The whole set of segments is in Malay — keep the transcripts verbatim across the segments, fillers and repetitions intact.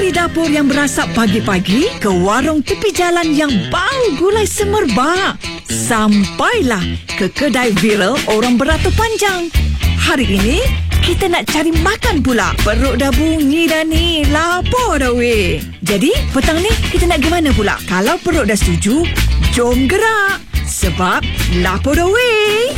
Dari dapur yang berasap pagi-pagi ke warung tepi jalan yang bau gulai semerbak, sampailah ke kedai viral orang beratur panjang. Hari ini kita nak cari makan pula. Perut dah bunyi dah ni, lapar dah weh. Jadi petang ni kita nak gimana pula? Kalau perut dah setuju, jom gerak. Sebab lapar dah weh.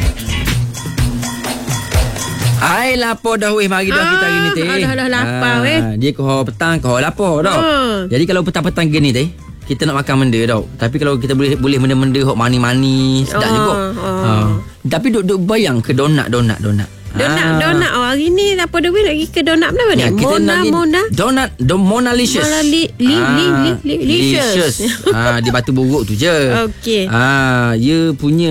Hai, lapar dah weh. Mari dah Ah, kita hari ni teh. dah, dah lapar, weh. Dia kau petang kau lapar dah. Ah. Jadi kalau petang-petang gini teh, kita nak makan benda tau. Tapi kalau kita boleh boleh benda-benda hok manis-manis, sedap Ah, juga. ah. Ha. Tapi duk-duk bayang ke donat donat donat. Donat, Ah. donat. Oh, hari ni lapar dah weh nak pergi ke donat mana Ya, ni? kita Mona, nak pergi Mona. donat do Monalicious. Mona li- li- li- li- li- licious. Ah, di Batu Buruk tu je. Okey. Ah, dia punya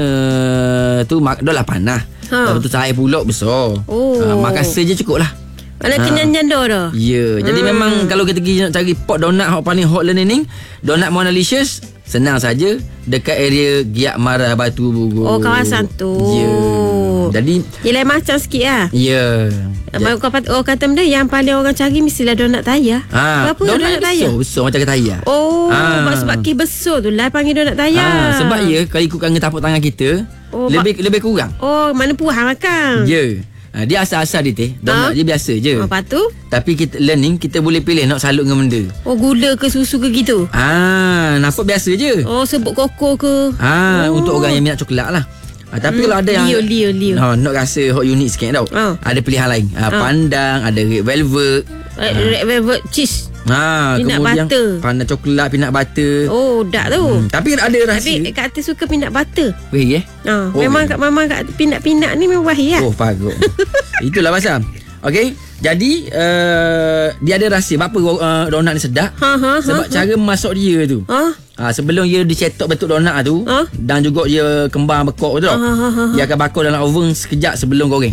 tu mak dah lah panah. Ha. Lepas tu sahih pulak besar. Oh. Ah, makan saja cukup lah. Mana Ah. kenyang dah dah. Ya, jadi Hmm. memang kalau kita pergi nak cari pot donat hot paling hot learning ni, donat Monalicious senang saja dekat area Giat Marah Batu Buruk. Oh, kawasan tu. Ya. Jadi Dia lain macam sikit lah. ya. Abang kau kata, oh kata benda yang paling orang cari mestilah donat tayar. Ha, Berapa donat, donat tayar? besar, besar macam ketayar. Oh, Ah. sebab, sebab ki besar tu lah panggil donat tayar. Ha, sebab ya kalau ikutkan dengan tapak tangan kita, Oh, lebih lebih kurang. Oh, mana puas makan. Ya. Ha, dia asal-asal dia teh. Donat Ha? dia biasa je. Oh, lepas tu? Tapi kita learning kita boleh pilih nak salut dengan benda. Oh, gula ke susu ke gitu? Ah, nampak biasa je. Oh, sebut koko ke? Ah, oh. untuk orang yang minat coklat lah. Ah, tapi hmm, kalau ada yang Leo, Leo, Leo. Ha, nak rasa hot unik sikit tau. Oh. Ada pilihan lain. Ah, Oh. Pandang, ada red velvet. Eh, Red velvet cheese. Ha, Peanut kemudian butter. pandang coklat, peanut butter. Oh, dak tu. Hmm, tapi ada rahsia. Tapi Kak Atis suka peanut butter. Weh, eh? Ha, Oh, memang ya. kat mama kat peanut-peanut ni memang wahai lah. Oh, bagus. Itulah pasal. Okey. Jadi uh, dia ada rahsia. Apa uh, donat ni sedap? Ha, ha, Sebab ha, cara masak dia tu. Ha? Ha, sebelum dia dicetak bentuk donat tu, Ha? dan juga dia kembang bekok tu tau. Ha, ha, ha, ha. Dia akan bakar dalam oven sekejap sebelum goreng.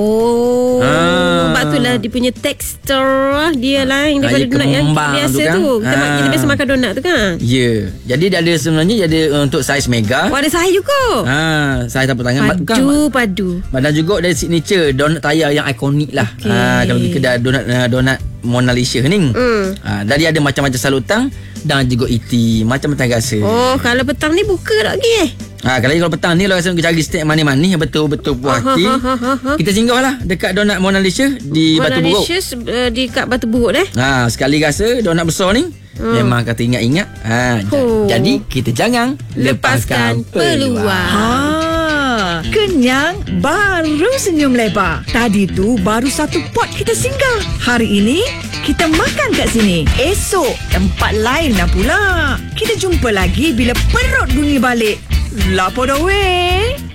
Oh, Ah. sebab tu lah dia punya tekstur dia lain Ah, daripada dia donat yang kembang biasa tu kan. tu. Kita, Ah. kita biasa makan donat tu kan. Ya. Jadi dia ada sebenarnya dia ada uh, untuk saiz mega. Oh, ada sahih juga. Ha, saiz tapak tangan. Bukan, Padu, padu. dan juga dari signature donat tayar yang ikonik lah. Okey. Ha, kalau pergi kedai donat uh, donat Monalicious ni. Hmm. Ha, dan dia ada macam-macam salutang dan juga iti, macam-macam rasa. Oh, kalau petang ni buka tak lagi eh? Ha, kalau kalau petang ni kalau rasa nak cari steak manis-manis yang betul-betul puas hati, Ha, ha, ha, ha. kita singgah lah dekat donat Monalicious di Batu Buruk. Monalicious uh, di kat Batu Buruk deh. Ha, sekali rasa donat besar ni Hmm. memang kata ingat-ingat. Ha, j- Oh. jadi kita jangan Lepaskan peluang. Ha, kenyang baru senyum lebar. Tadi tu baru satu pot kita singgah. Hari ini kita makan kat sini. Esok tempat lain lah pula. Kita jumpa lagi bila perut bunyi balik. Lapar dah weh.